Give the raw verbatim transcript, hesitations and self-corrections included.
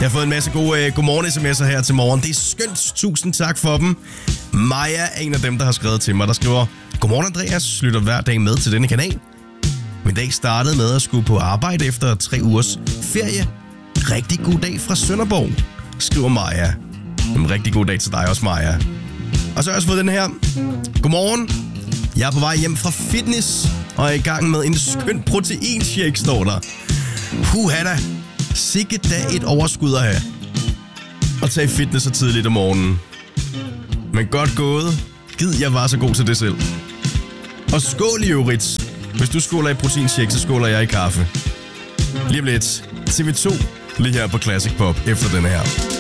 Jeg har fået en masse gode uh, godmorgen-sms'er her til morgen. Det er skønt. Tusind tak for dem. Maja er en af dem, der har skrevet til mig, der skriver: Godmorgen Andreas, lytter hver dag med til denne kanal. Min dag startede med at skulle på arbejde efter tre ugers ferie. Rigtig god dag fra Sønderborg, skriver Maja. En rigtig god dag til dig også, Maja. Og så har jeg også fået den her. Godmorgen. Jeg er på vej hjem fra fitness og er i gang med en skøn proteinshake, står der. Puha da. Sikke da et overskud at have. Og tage fitness så tidligt om morgenen. Men godt gået. Gid jeg var så god til det selv. Og skål i øvrigt. Hvis du skåler i proteinshake, så skåler jeg i kaffe. Lige om lidt. T V to lige her på Classic Pop efter den her.